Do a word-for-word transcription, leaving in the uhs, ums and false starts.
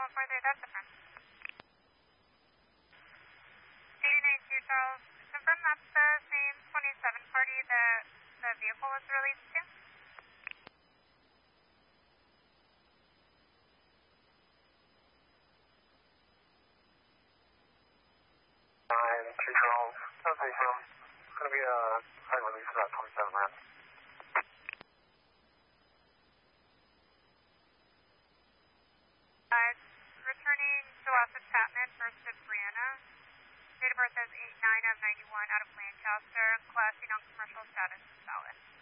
one four three, that's different. eight nine two Charles, confirm that's the same twenty-seven party that the vehicle was released to? nine two Charles, that's the same. It's going to be a site release for that twenty-seven man. Uh, returning to Wasatch Chapman, first to Brianna. Date of birth is eight nine of ninety-one out of Lancaster. Classy non-commercial status is valid.